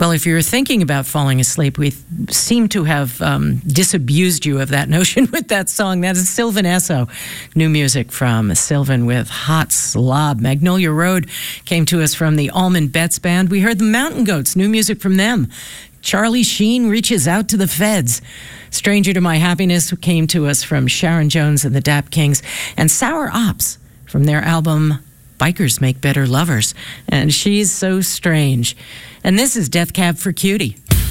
Well, if you're thinking about falling asleep, we seem to have disabused you of that notion with that song. That is Sylvan Esso. New music from Sylvan with Hot Slob. Magnolia Road came to us from the Allman Betts Band. We heard the Mountain Goats, new music from them. Charlie Sheen reaches out to the feds. Stranger to My Happiness came to us from Sharon Jones and the Dap Kings. And Sour Ops from their album Bikers Make Better Lovers. And She's So Strange. And this is Death Cab for Cutie.